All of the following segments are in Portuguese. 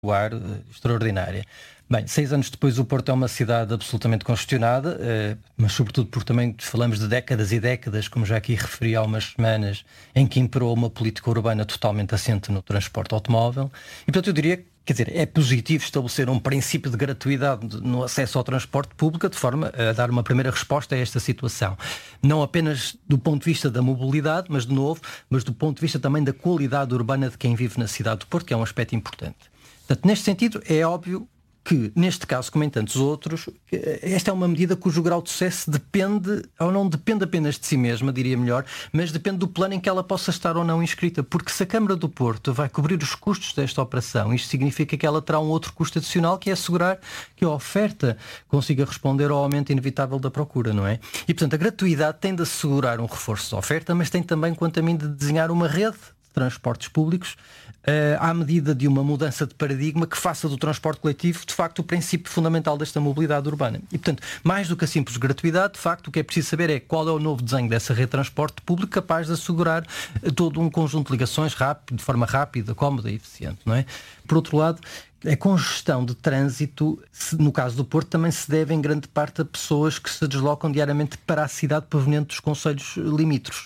extraordinária. Bem, 6 anos depois o Porto é uma cidade absolutamente congestionada, mas sobretudo porque também falamos de décadas e décadas, como já aqui referi há umas semanas, em que imperou uma política urbana totalmente assente no transporte automóvel. E portanto eu diria, quer dizer, é positivo estabelecer um princípio de gratuidade no acesso ao transporte público de forma a dar uma primeira resposta a esta situação. Não apenas do ponto de vista da mobilidade, mas do ponto de vista também da qualidade urbana de quem vive na cidade do Porto, que é um aspecto importante. Portanto, neste sentido, é óbvio que, neste caso, como em tantos outros, esta é uma medida cujo grau de sucesso depende, ou não depende apenas de si mesma, diria melhor, mas depende do plano em que ela possa estar ou não inscrita, porque se a Câmara do Porto vai cobrir os custos desta operação, isto significa que ela terá um outro custo adicional, que é assegurar que a oferta consiga responder ao aumento inevitável da procura, não é? E, portanto, a gratuidade tem de assegurar um reforço da oferta, mas tem também, quanto a mim, de desenhar uma rede de transportes públicos à medida de uma mudança de paradigma que faça do transporte coletivo, de facto, o princípio fundamental desta mobilidade urbana. E, portanto, mais do que a simples gratuidade, de facto, o que é preciso saber é qual é o novo desenho dessa rede de transporte público capaz de assegurar todo um conjunto de ligações rápido, de forma rápida, cómoda e eficiente, não é? Por outro lado, a congestão de trânsito, no caso do Porto, também se deve em grande parte a pessoas que se deslocam diariamente para a cidade proveniente dos concelhos limítrofes.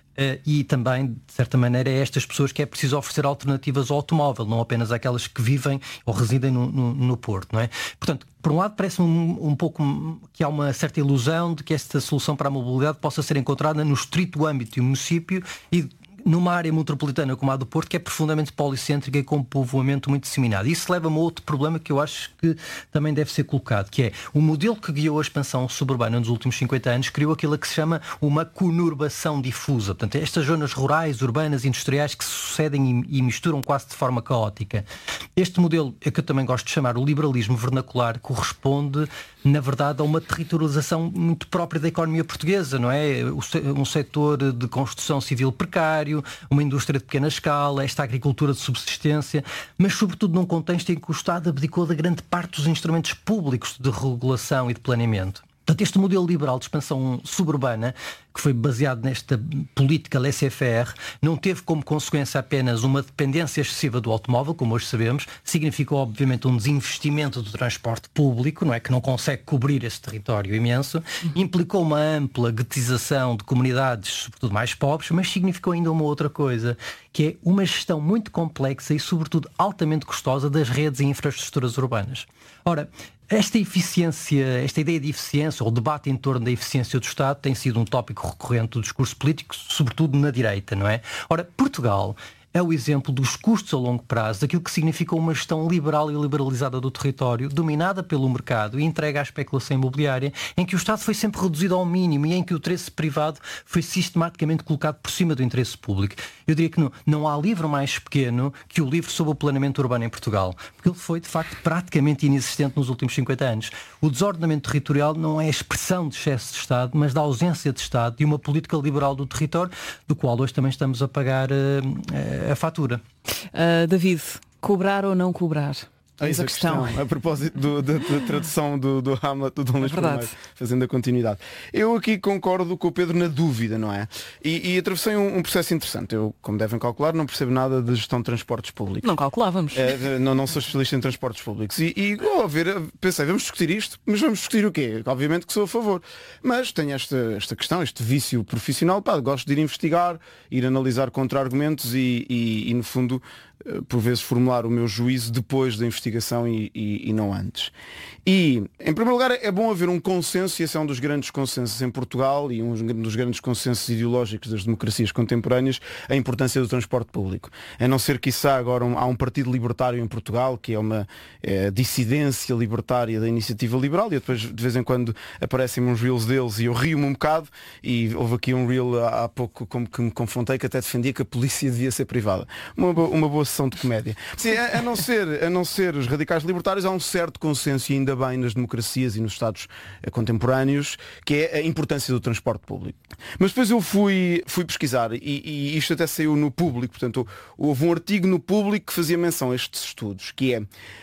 E também, de certa maneira, é a estas pessoas que é preciso oferecer alternativas ao automóvel, não apenas àquelas que vivem ou residem no Porto, não é? Portanto, por um lado, parece um pouco que há uma certa ilusão de que esta solução para a mobilidade possa ser encontrada no estrito âmbito do município e numa área metropolitana como a do Porto, que é profundamente policêntrica e com um povoamento muito disseminado. Isso leva-me a outro problema que eu acho que também deve ser colocado, que é o modelo que guiou a expansão suburbana nos últimos 50 anos, criou aquilo que se chama uma conurbação difusa. Portanto, estas zonas rurais, urbanas, industriais que se sucedem e misturam quase de forma caótica. Este modelo, é que eu também gosto de chamar o liberalismo vernacular, corresponde, na verdade, a uma territorialização muito própria da economia portuguesa, não é? Um setor de construção civil precário, uma indústria de pequena escala, esta agricultura de subsistência, mas sobretudo num contexto em que o Estado abdicou de grande parte dos instrumentos públicos de regulação e de planeamento. Portanto, este modelo liberal de expansão suburbana, que foi baseado nesta política laissez-faire, não teve como consequência apenas uma dependência excessiva do automóvel, como hoje sabemos, significou obviamente um desinvestimento do transporte público, não é, que não consegue cobrir esse território imenso, implicou uma ampla guetização de comunidades, sobretudo mais pobres, mas significou ainda uma outra coisa, que é uma gestão muito complexa e sobretudo altamente custosa das redes e infraestruturas urbanas. Ora, esta ideia de eficiência, ou o debate em torno da eficiência do Estado, tem sido um tópico recorrente do discurso político, sobretudo na direita, não é? Ora, Portugal é o exemplo dos custos a longo prazo, daquilo que significou uma gestão liberal e liberalizada do território, dominada pelo mercado e entregue à especulação imobiliária, em que o Estado foi sempre reduzido ao mínimo e em que o interesse privado foi sistematicamente colocado por cima do interesse público. Eu diria que não há livro mais pequeno que o livro sobre o planeamento urbano em Portugal, porque ele foi, de facto, praticamente inexistente nos últimos 50 anos. O desordenamento territorial não é a expressão de excesso de Estado, mas da ausência de Estado e uma política liberal do território, do qual hoje também estamos a pagar a fatura. David, cobrar ou não cobrar? Eis a questão. A propósito da tradução do Hamlet do Dom Luís I, fazendo a continuidade. Eu aqui concordo com o Pedro na dúvida, não é? E atravessei um processo interessante. Eu, como devem calcular, não percebo nada de gestão de transportes públicos. Não calculávamos. Não sou especialista em transportes públicos. Ao ver, pensei, vamos discutir isto, mas vamos discutir o quê? Obviamente que sou a favor. Mas tenho esta questão, este vício profissional, gosto de ir investigar, ir analisar contra-argumentos e no fundo, por vezes formular o meu juízo depois da investigação e não antes. E, em primeiro lugar, é bom haver um consenso, e esse é um dos grandes consensos em Portugal e um dos grandes consensos ideológicos das democracias contemporâneas, a importância do transporte público. A não ser que agora há um partido libertário em Portugal, que é uma dissidência libertária da iniciativa liberal, e depois de vez em quando aparecem uns reels deles e eu rio-me um bocado, e houve aqui um reel há pouco como que me confrontei, que até defendia que a polícia devia ser privada. Uma boa sessão de comédia. Sim, a não ser os radicais libertários, há um certo consenso, e ainda bem, nas democracias e nos Estados contemporâneos, que é a importância do transporte público. Mas depois eu fui pesquisar e isto até saiu no Público, portanto houve um artigo no Público que fazia menção a estes estudos, que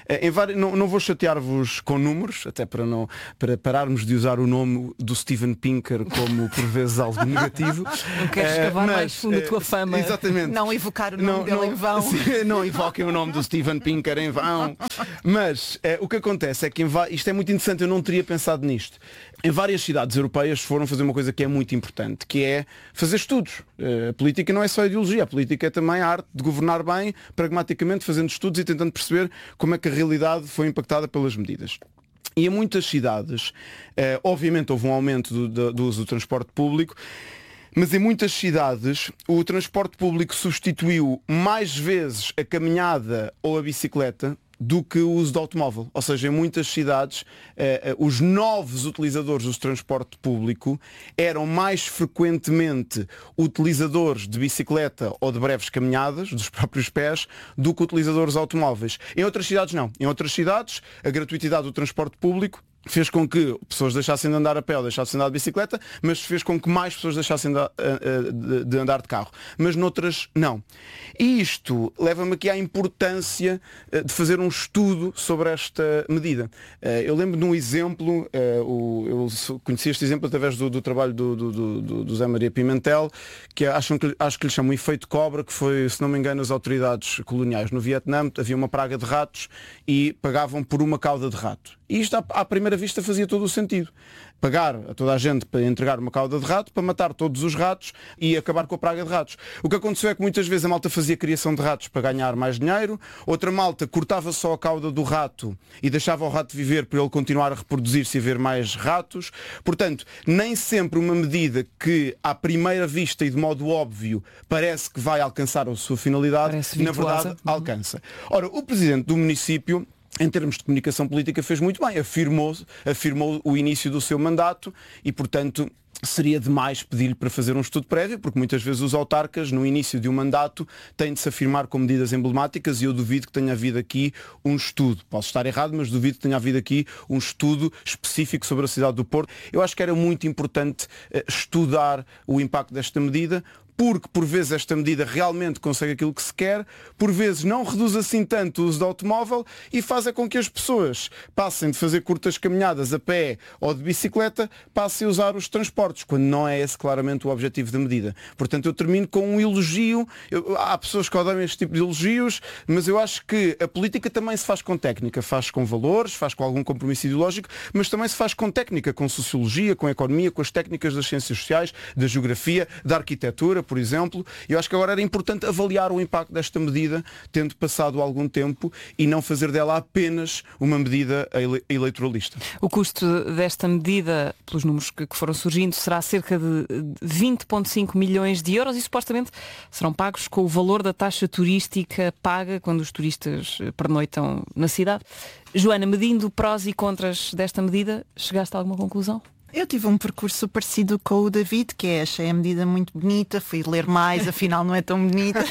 não vou chatear-vos com números, até para pararmos de usar o nome do Steven Pinker como por vezes algo negativo. Não queres escavar mais fundo a tua fama. Exatamente. Não evocar o nome dele em vão. Sim, Não invoquem o nome do Steven Pinker em vão. Mas o que acontece é que isto é muito interessante, eu não teria pensado nisto. Em várias cidades europeias foram fazer uma coisa que é muito importante, que é fazer estudos. A política não é só ideologia, a política é também a arte de governar bem, pragmaticamente, fazendo estudos e tentando perceber como é que a realidade foi impactada pelas medidas. E em muitas cidades, obviamente houve um aumento do uso do transporte público, mas em muitas cidades o transporte público substituiu mais vezes a caminhada ou a bicicleta do que o uso do automóvel. Ou seja, em muitas cidades os novos utilizadores do transporte público eram mais frequentemente utilizadores de bicicleta ou de breves caminhadas, dos próprios pés, do que utilizadores de automóveis. Em outras cidades não. Em outras cidades a gratuitidade do transporte público fez com que pessoas deixassem de andar a pé ou deixassem de andar de bicicleta, mas fez com que mais pessoas deixassem de andar de carro. Mas noutras, não. E isto leva-me aqui à importância de fazer um estudo sobre esta medida. Eu lembro de um exemplo, eu conheci este exemplo através do trabalho do Zé Maria Pimentel, que acho que lhe chamam efeito cobra, que foi, se não me engano, as autoridades coloniais no Vietnã. Havia uma praga de ratos e pagavam por uma cauda de rato. E isto à primeira vista fazia todo o sentido. Pagar a toda a gente para entregar uma cauda de rato, para matar todos os ratos e acabar com a praga de ratos. O que aconteceu é que muitas vezes a malta fazia criação de ratos para ganhar mais dinheiro, outra malta cortava só a cauda do rato e deixava o rato viver para ele continuar a reproduzir-se e haver mais ratos. Portanto, nem sempre uma medida que à primeira vista e de modo óbvio parece que vai alcançar a sua finalidade, na verdade alcança. Ora, o presidente do município, em termos de comunicação política, fez muito bem, afirmou o início do seu mandato e, portanto, seria demais pedir-lhe para fazer um estudo prévio, porque muitas vezes os autarcas, no início de um mandato, têm de se afirmar com medidas emblemáticas e eu duvido que tenha havido aqui um estudo. Posso estar errado, mas duvido que tenha havido aqui um estudo específico sobre a cidade do Porto. Eu acho que era muito importante estudar o impacto desta medida, porque por vezes esta medida realmente consegue aquilo que se quer, por vezes não reduz assim tanto o uso do automóvel e faz com que as pessoas passem de fazer curtas caminhadas a pé ou de bicicleta, passem a usar os transportes, quando não é esse claramente o objetivo da medida. Portanto, eu termino com um elogio. Há pessoas que odeiam este tipo de elogios, mas eu acho que a política também se faz com técnica, faz com valores, faz com algum compromisso ideológico, mas também se faz com técnica, com sociologia, com economia, com as técnicas das ciências sociais, da geografia, da arquitetura, por exemplo. Eu acho que agora era importante avaliar o impacto desta medida, tendo passado algum tempo, e não fazer dela apenas uma medida eleitoralista. O custo desta medida, pelos números que foram surgindo, será cerca de 20,5 milhões de euros e supostamente serão pagos com o valor da taxa turística paga quando os turistas pernoitam na cidade. Joana, medindo prós e contras desta medida, chegaste a alguma conclusão? Eu tive um percurso parecido com o David, que achei a medida muito bonita, fui ler mais, afinal não é tão bonita.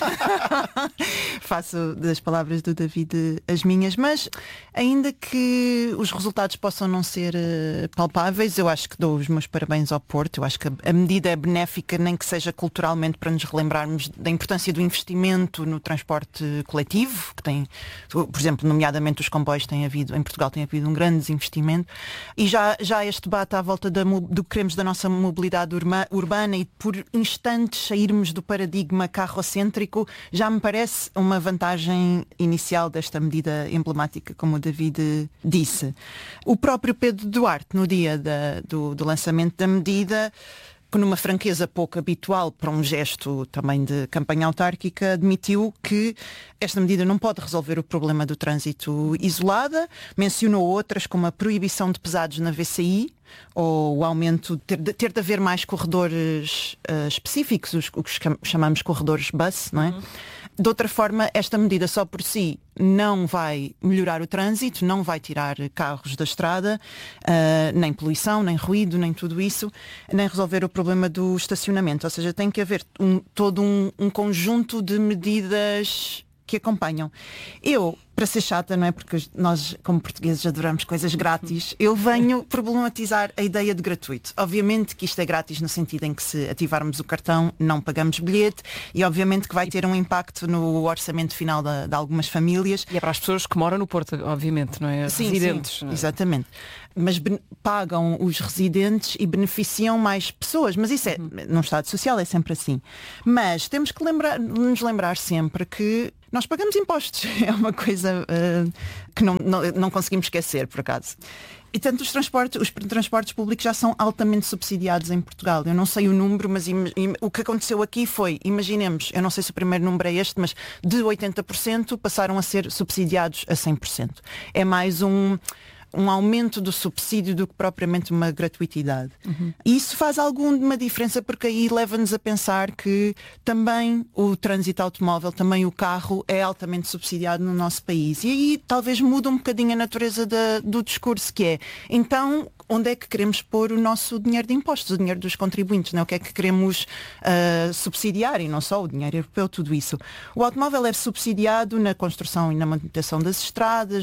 Faço das palavras do David as minhas, mas ainda que os resultados possam não ser palpáveis, eu acho que dou os meus parabéns ao Porto. Eu acho que a medida é benéfica, nem que seja culturalmente, para nos relembrarmos da importância do investimento no transporte coletivo, que tem, por exemplo, nomeadamente os comboios em Portugal tem havido um grande desinvestimento, e já este debate à volta do que queremos da nossa mobilidade urbana e por instantes sairmos do paradigma carrocêntrico, já me parece uma vantagem inicial desta medida emblemática, como o David disse. O próprio Pedro Duarte, no dia do lançamento da medida, numa franqueza pouco habitual para um gesto também de campanha autárquica, admitiu que esta medida não pode resolver o problema do trânsito isolada, mencionou outras como a proibição de pesados na VCI, ou o aumento, ter de haver mais corredores específicos, o que chamamos corredores bus, não é? De outra forma, esta medida só por si não vai melhorar o trânsito, não vai tirar carros da estrada, nem poluição, nem ruído, nem tudo isso, nem resolver o problema do estacionamento. Ou seja, tem que haver todo um conjunto de medidas que acompanham. Eu para ser chata, não é? Porque nós, como portugueses, adoramos coisas grátis. Eu venho problematizar a ideia de gratuito. Obviamente que isto é grátis no sentido em que, se ativarmos o cartão, não pagamos bilhete, e obviamente que vai ter um impacto no orçamento final de algumas famílias. E é para as pessoas que moram no Porto, obviamente, não é? Residentes. Sim, exatamente. Mas pagam os residentes e beneficiam mais pessoas. Mas isso num Estado social é sempre assim. Mas temos que nos lembrar sempre que nós pagamos impostos. É uma coisa que não conseguimos esquecer, por acaso. E tanto os transportes públicos já são altamente subsidiados em Portugal. Eu não sei o número, mas o que aconteceu aqui foi, imaginemos, eu não sei se o primeiro número é este, mas de 80% passaram a ser subsidiados a 100%. É mais um aumento do subsídio do que propriamente uma gratuitidade. E isso faz alguma diferença, porque aí leva-nos a pensar que também o trânsito automóvel, também o carro é altamente subsidiado no nosso país. E aí talvez muda um bocadinho a natureza do discurso, que é, então, onde é que queremos pôr o nosso dinheiro de impostos, o dinheiro dos contribuintes, não é? O que é que queremos subsidiar, e não só o dinheiro europeu, tudo isso. O automóvel é subsidiado na construção e na manutenção das estradas,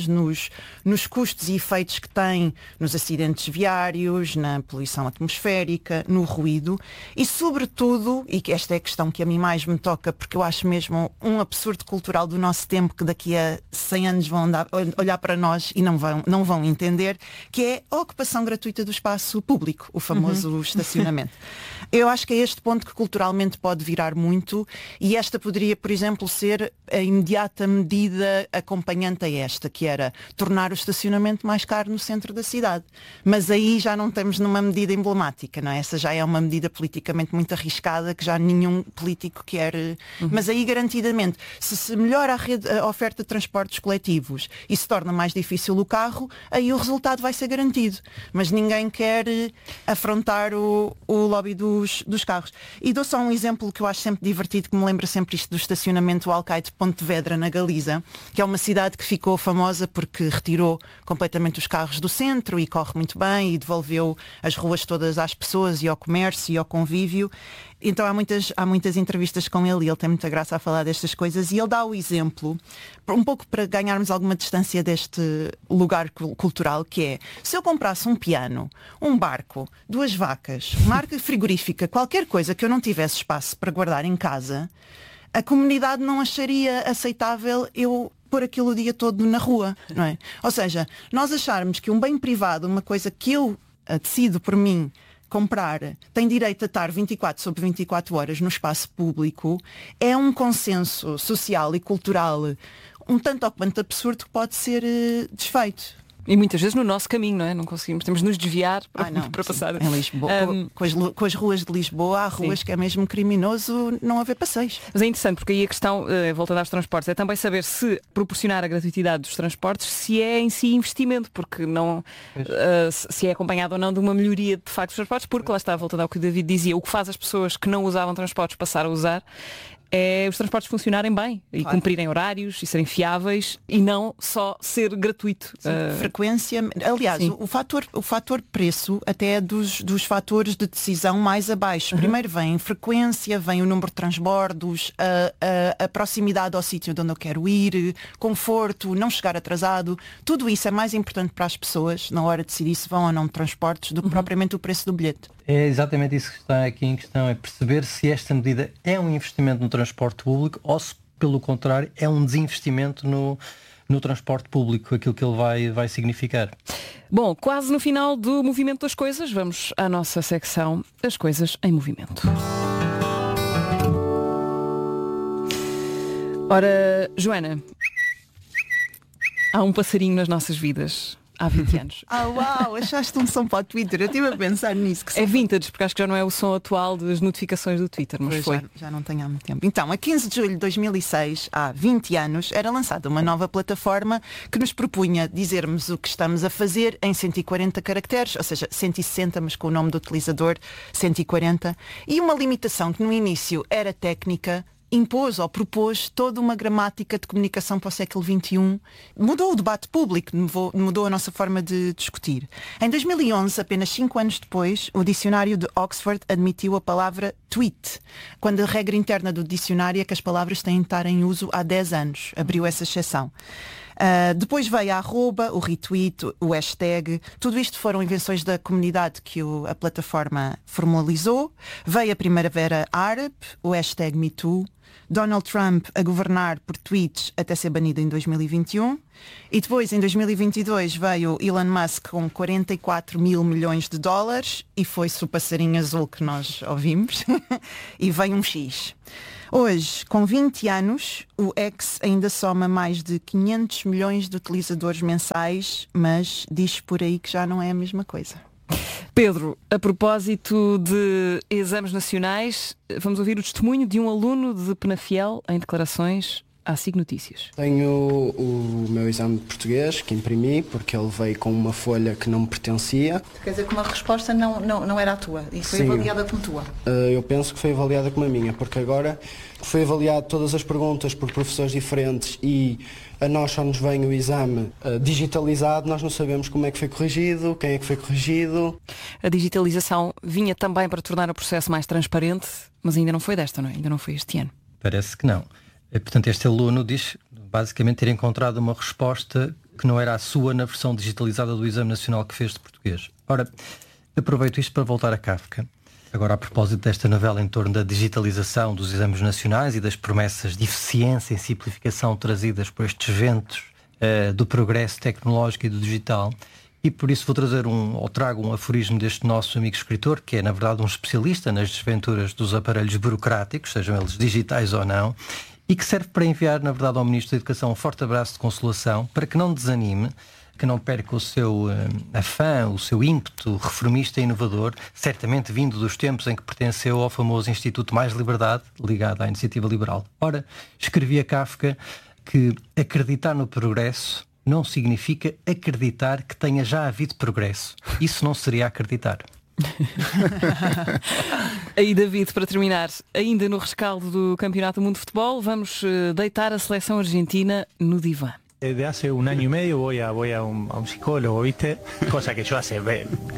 nos custos e efeitos que tem nos acidentes viários, na poluição atmosférica, no ruído e, sobretudo, e que esta é a questão que a mim mais me toca, porque eu acho mesmo um absurdo cultural do nosso tempo, que daqui a 100 anos vão olhar para nós e não vão entender, que é a ocupação gratuita do espaço público, o famoso estacionamento. Eu acho que é este ponto que culturalmente pode virar muito, e esta poderia, por exemplo, ser a imediata medida acompanhante a esta, que era tornar o estacionamento mais caro no centro da cidade. Mas aí já não estamos numa medida emblemática, não é? Essa já é uma medida politicamente muito arriscada, que já nenhum político quer. Mas aí, garantidamente, se melhora a oferta de transportes coletivos e se torna mais difícil o carro, aí o resultado vai ser garantido. Mas ninguém quer afrontar o lobby dos carros. E dou só um exemplo que eu acho sempre divertido, que me lembra sempre isto do estacionamento Alcaide de Pontevedra, na Galiza, que é uma cidade que ficou famosa porque retirou completamente os carros do centro e corre muito bem e devolveu as ruas todas às pessoas e ao comércio e ao convívio. Então há muitas entrevistas com ele e ele tem muita graça a falar destas coisas, e ele dá o exemplo, um pouco para ganharmos alguma distância deste lugar cultural, que é, se eu comprasse um piano, um barco, 2 vacas, uma arca frigorífica, qualquer coisa que eu não tivesse espaço para guardar em casa, a comunidade não acharia aceitável eu pôr aquilo o dia todo na rua, não é? Ou seja, nós acharmos que um bem privado, uma coisa que eu decido por mim comprar, tem direito a estar 24 sobre 24 horas no espaço público, é um consenso social e cultural um tanto ou quanto absurdo, que pode ser desfeito. E muitas vezes no nosso caminho, não é? Não conseguimos, temos de nos desviar para passar. Em Lisboa, com as ruas de Lisboa, há ruas que é mesmo criminoso não haver passeios. Mas é interessante, porque aí a questão, voltando aos transportes, é também saber se proporcionar a gratuitidade dos transportes, se é em si investimento, porque não se é acompanhado ou não de uma melhoria de facto dos transportes, porque lá está, voltando ao que o David dizia, o que faz as pessoas que não usavam transportes passar a usar é os transportes funcionarem bem e cumprirem horários e serem fiáveis e não só ser gratuito. Frequência, aliás, o fator preço até é dos fatores de decisão mais abaixo. Primeiro vem frequência, vem o número de transbordos, a proximidade ao sítio de onde eu quero ir, conforto, não chegar atrasado. Tudo isso é mais importante para as pessoas na hora de decidir se vão ou não de transportes do que propriamente o preço do bilhete. É exatamente isso que está aqui em questão, é perceber se esta medida é um investimento no transporte público ou se, pelo contrário, é um desinvestimento no transporte público, aquilo que ele vai significar. Bom, quase no final do Movimento das Coisas, vamos à nossa secção As Coisas em Movimento. Ora, Joana, há um passarinho nas nossas vidas há 20 anos. Uau, achaste um som para o Twitter. Eu estive a pensar nisso. É vintage, porque acho que já não é o som atual das notificações do Twitter, mas foi. Já não tenho há muito tempo. Então, a 15 de julho de 2006, há 20 anos, era lançada uma nova plataforma que nos propunha dizermos o que estamos a fazer em 140 caracteres, ou seja, 160, mas com o nome do utilizador, 140, e uma limitação que no início era técnica, impôs ou propôs toda uma gramática de comunicação para o século XXI. Mudou o debate público, mudou a nossa forma de discutir. Em 2011, apenas 5 anos depois, o dicionário de Oxford admitiu a palavra tweet, quando a regra interna do dicionário é que as palavras têm de estar em uso há 10 anos. Abriu essa exceção. Depois veio a arroba, o retweet, o hashtag. Tudo isto foram invenções da comunidade que a plataforma formalizou. Veio a Primavera Árabe, o hashtag MeToo. Donald Trump a governar por tweets até ser banido em 2021. E depois, em 2022, veio Elon Musk com 44 mil milhões de dólares e foi-se o passarinho azul que nós ouvimos. E veio um X. Hoje, com 20 anos, o X ainda soma mais de 500 milhões de utilizadores mensais, mas diz por aí que já não é a mesma coisa. Pedro, a propósito de exames nacionais, vamos ouvir o testemunho de um aluno de Penafiel em declarações à SIC Notícias. Tenho o meu exame de português que imprimi porque ele veio com uma folha que não me pertencia. Quer dizer que uma resposta não era a tua e foi Sim. avaliada como tua? Eu penso que foi avaliada como a minha, porque agora foi avaliado todas as perguntas por professores diferentes e a nós só nos vem o exame digitalizado, nós não sabemos como é que foi corrigido, quem é que foi corrigido. A digitalização vinha também para tornar o processo mais transparente, mas ainda não foi desta, não é? Ainda não foi este ano. Parece que não. Portanto, este aluno diz basicamente ter encontrado uma resposta que não era a sua na versão digitalizada do Exame Nacional que fez de português. Ora, aproveito isto para voltar a Kafka. Agora, a propósito desta novela em torno da digitalização dos exames nacionais e das promessas de eficiência e simplificação trazidas por estes ventos do progresso tecnológico e do digital, e por isso vou trago um aforismo deste nosso amigo escritor, que é, na verdade, um especialista nas desventuras dos aparelhos burocráticos, sejam eles digitais ou não, e que serve para enviar, na verdade, ao Ministro da Educação um forte abraço de consolação, para que não desanime, que não perca o seu afã, o seu ímpeto reformista e inovador, certamente vindo dos tempos em que pertenceu ao famoso Instituto Mais Liberdade, ligado à Iniciativa Liberal. Ora, escrevia Kafka que acreditar no progresso não significa acreditar que tenha já havido progresso. Isso não seria acreditar. Aí, David, para terminar, ainda no rescaldo do Campeonato do Mundo de Futebol, vamos deitar a seleção argentina no divã. Desde hace un año y medio voy a un psicólogo, ¿viste? Cosa que yo hace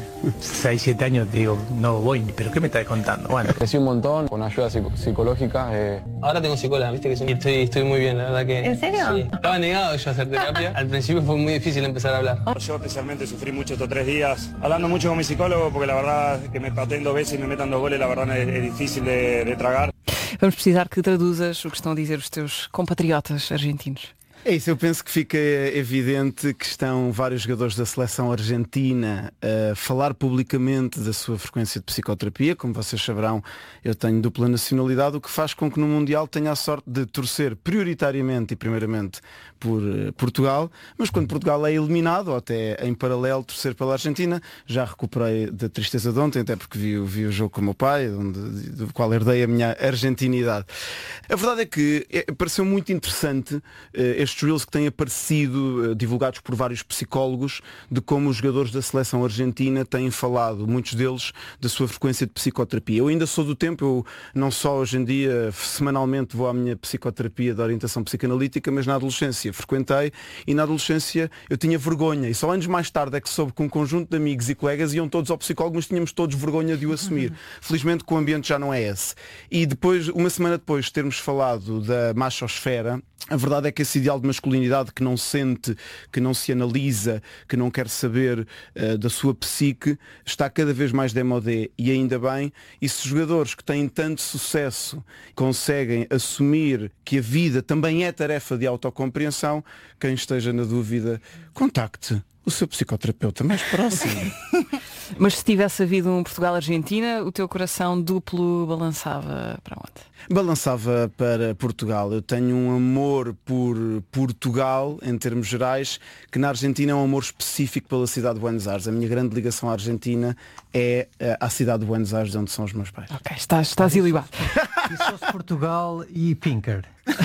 6, 7 años digo, no voy, pero ¿qué me estás contando? Bueno. Crecí un montón con ayuda psicológica. Ahora tengo psicóloga, viste que sí, estoy muy bien, la verdad que... ¿En serio? Sí. Estaba negado yo a hacer terapia. Al principio fue muy difícil empezar a hablar. Yo especialmente sufrí mucho estos 3 días, hablando mucho con mi psicólogo, porque la verdad que me pateen 2 veces y me metan 2 goles, la verdad es difícil de tragar. Vamos precisar que traduzas o que estão a dizer os teus compatriotas argentinos. É isso, eu penso que fica evidente que estão vários jogadores da seleção argentina a falar publicamente da sua frequência de psicoterapia. Como vocês saberão, eu tenho dupla nacionalidade, o que faz com que no Mundial tenha a sorte de torcer prioritariamente e primeiramente por Portugal, mas quando Portugal é eliminado, ou até em paralelo torcer pela Argentina. Já recuperei da tristeza de ontem, até porque vi o jogo com o meu pai, do qual herdei a minha argentinidade. A verdade é que pareceu muito interessante estes reels que têm aparecido, divulgados por vários psicólogos, de como os jogadores da seleção argentina têm falado, muitos deles, da sua frequência de psicoterapia. Eu ainda sou do tempo, eu não só hoje em dia, semanalmente vou à minha psicoterapia de orientação psicanalítica, mas na adolescência frequentei, e na adolescência eu tinha vergonha, e só anos mais tarde é que soube que um conjunto de amigos e colegas iam todos ao psicólogo, mas tínhamos todos vergonha de o assumir. Felizmente que o ambiente já não é esse. E depois, uma semana depois de termos falado da machosfera, a verdade é que esse ideal de masculinidade que não sente, que não se analisa, que não quer saber da sua psique, está cada vez mais démodé, e ainda bem. E se jogadores que têm tanto sucesso conseguem assumir que a vida também é tarefa de autocompreensão, quem esteja na dúvida, contacte o seu psicoterapeuta mais próximo. Mas se tivesse havido um Portugal-Argentina, o teu coração duplo balançava para onde? Balançava para Portugal. Eu tenho um amor por Portugal, em termos gerais, que na Argentina é um amor específico pela cidade de Buenos Aires. A minha grande ligação à Argentina é à cidade de Buenos Aires, de onde são os meus pais. Ok, estás ilibado. E se fosse Portugal e Pinker?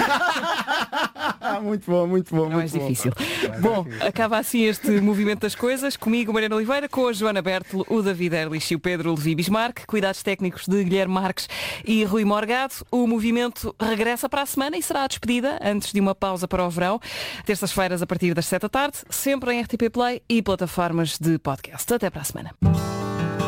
Muito bom, muito bom. Não é difícil. Bom, acaba assim este movimento das coisas. Comigo, Mariana Oliveira, com a Joana Bertolo, o David Erlich e o Pedro Levi Bismarck. Cuidados técnicos de Guilherme Marques e Rui Morgado. O movimento regressa para a semana e será a despedida antes de uma pausa para o verão. Terças-feiras a partir das 7 da tarde, sempre em RTP Play e plataformas de podcast. Até para a semana.